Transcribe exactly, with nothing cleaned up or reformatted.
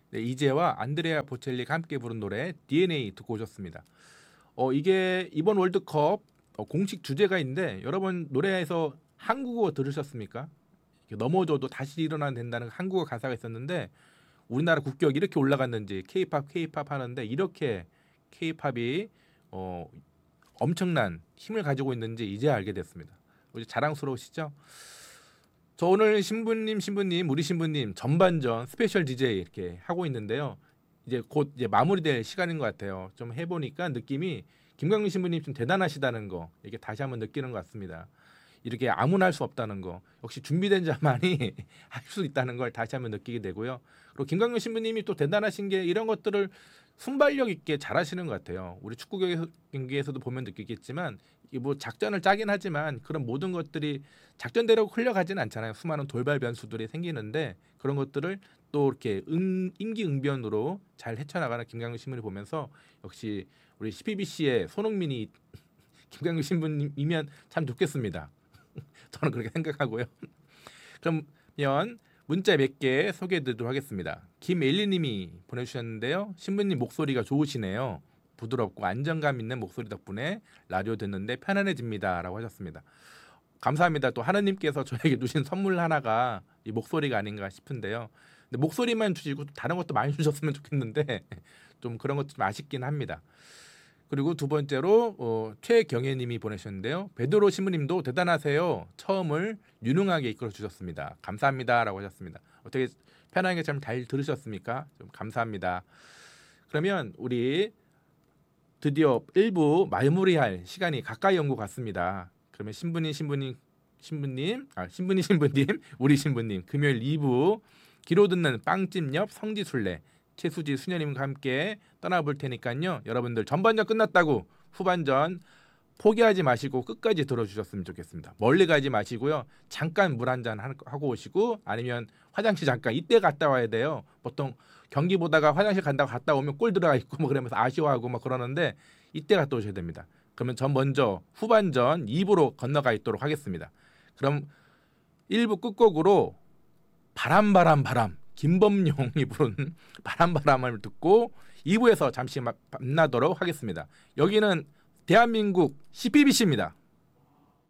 네, 이재와 안드레아 보첼리가 함께 부른 노래 디엔에이 듣고 오셨습니다. 어 이게 이번 월드컵 어, 공식 주제가 있는데 여러분 노래에서 한국어 들으셨습니까? 넘어져도 다시 일어나야 된다는 한국어 가사가 있었는데 우리나라 국격이 이렇게 올라갔는지 케이팝 케이팝 하는데 이렇게 케이팝이 어, 엄청난 힘을 가지고 있는지 이제 알게 됐습니다. 이제 자랑스러우시죠? 저 오늘 신부님 신부님 우리 신부님 전반전 스페셜 디제이 이렇게 하고 있는데요. 이제 곧 이제 마무리될 시간인 것 같아요. 좀 해보니까 느낌이 김광민 신부님 좀 대단하시다는 거 이게 다시 한번 느끼는 것 같습니다. 이렇게 아무나 할 수 없다는 거 역시 준비된 자만이 할 수 있다는 걸 다시 한번 느끼게 되고요. 그리고 김광민 신부님이 또 대단하신 게 이런 것들을 순발력 있게 잘하시는 것 같아요. 우리 축구 경기에서도 보면 느끼겠지만 이 뭐 작전을 짜긴 하지만 그런 모든 것들이 작전대로 흘러가지는 않잖아요. 수많은 돌발 변수들이 생기는데 그런 것들을 또 이렇게 응, 임기응변으로 잘 헤쳐나가는 김광민 신부를 보면서 역시 우리 씨피비씨의 손흥민이 김광민 신부님이면 참 좋겠습니다. 저는 그렇게 생각하고요. 그러면 문자 몇 개 소개해드리도록 하겠습니다. 김엘리님이 보내주셨는데요. 신부님 목소리가 좋으시네요. 부드럽고 안정감 있는 목소리 덕분에 라디오 듣는데 편안해집니다라고 하셨습니다. 감사합니다. 또 하느님께서 저에게 주신 선물 하나가 이 목소리가 아닌가 싶은데요. 근데 목소리만 주시고 다른 것도 많이 주셨으면 좋겠는데 좀 그런 것도 좀 아쉽긴 합니다. 그리고 두 번째로 어, 최경혜님이 보내셨는데요. 베드로 신부님도 대단하세요. 처음을 유능하게 이끌어 주셨습니다. 감사합니다라고 하셨습니다. 어떻게 편하게 좀 잘 들으셨습니까? 좀 감사합니다. 그러면 우리 드디어 일 부 마무리할 시간이 가까이 온 것 같습니다. 그러면 신부님 신부님 신부님 아 신부님 신부님 우리 신부님 금요일 이 부 귀로 듣는 빵집 옆 성지순례 최수지 수녀님과 함께 떠나볼 테니까요. 여러분들 전반전 끝났다고 후반전 포기하지 마시고 끝까지 들어주셨으면 좋겠습니다. 멀리 가지 마시고요. 잠깐 물 한잔 하고 오시고 아니면 화장실 잠깐 이때 갔다 와야 돼요. 보통 경기 보다가 화장실 간다고 갔다 오면 골 들어가 있고 뭐 그러면서 아쉬워하고 막 그러는데 이때 갔다 오셔야 됩니다. 그러면 전 먼저 후반전 이 부로 건너가 있도록 하겠습니다. 그럼 일 부 끝곡으로 바람 바람 바람 김범용이 부른 바람 바람을 듣고 이 부에서 잠시 만나도록 하겠습니다. 여기는 대한민국 씨피비씨입니다.